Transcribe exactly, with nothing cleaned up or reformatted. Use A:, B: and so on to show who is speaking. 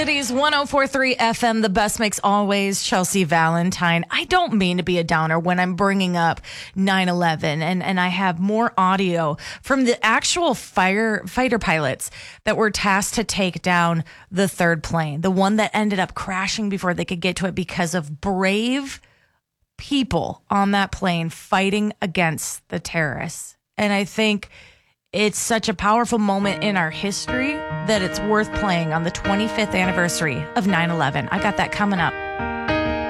A: City's one oh four point three F M, the best mix always, Chelsea Valentine. I don't mean to be a downer when I'm bringing up nine eleven, and, and I have more audio from the actual fire fighter pilots that were tasked to take down the third plane, the one that ended up crashing before they could get to it because of brave people on that plane fighting against the terrorists. And I think it's such a powerful moment in our history that it's worth playing on the twenty-fifth anniversary of nine eleven. I got that coming up.